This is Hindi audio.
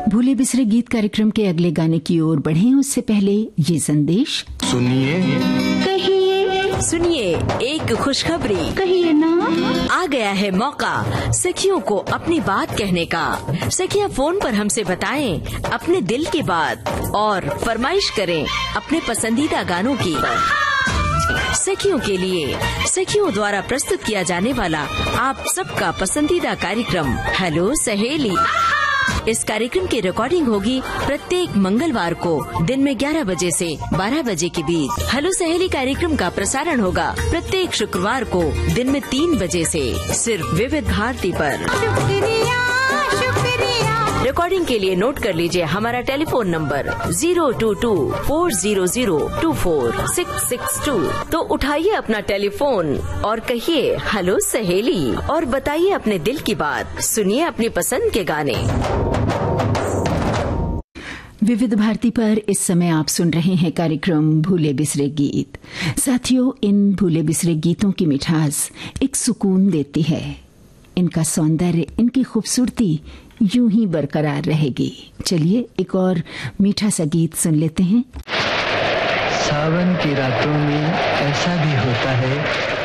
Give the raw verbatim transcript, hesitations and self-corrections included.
भूले बिसरे गीत कार्यक्रम के अगले गाने की ओर बढ़ें उससे पहले ये संदेश सुनिए कहिए सुनिए एक खुशखबरी कहिए ना। आ गया है मौका सखियों को अपनी बात कहने का। सखियां फोन पर हमसे बताएं अपने दिल की बात और फरमाइश करें अपने पसंदीदा गानों की। सखियों के लिए सखियों द्वारा प्रस्तुत किया जाने वाला आप सबका पसंदीदा कार्यक्रम हेलो सहेली। इस कार्यक्रम की रिकॉर्डिंग होगी प्रत्येक मंगलवार को दिन में ग्यारह बजे से बारह बजे के बीच। हेलो सहेली कार्यक्रम का प्रसारण होगा प्रत्येक शुक्रवार को दिन में तीन बजे से सिर्फ विविध भारती पर। शुक्रिया शुक्रिया। रिकॉर्डिंग के लिए नोट कर लीजिए हमारा telephone number zero to to four zero zero to four six six to. तो उठाइए अपना टेलीफोन और कहिए हेलो सहेली और बताइए अपने दिल की बात। सुनिए अपनी पसंद के गाने। विविध भारती पर इस समय आप सुन रहे हैं कार्यक्रम भूले बिसरे गीत। साथियों, इन भूले बिसरे गीतों की मिठास एक सुकून देती है। इनका सौंदर्य, इनकी खूबसूरती यूं ही बरकरार रहेगी। चलिए एक और मीठा सा गीत सुन लेते हैं। सावन की रातों में ऐसा भी होता है